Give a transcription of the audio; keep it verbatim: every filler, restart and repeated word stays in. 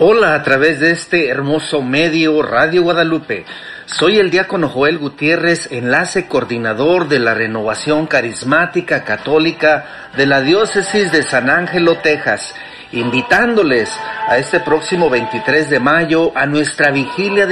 Hola, a través de este hermoso medio Radio Guadalupe. Soy el diácono Joel Gutiérrez, enlace coordinador de la Renovación Carismática Católica de la Diócesis de San Ángelo, Texas, invitándoles a este próximo veintitrés de mayo a nuestra vigilia de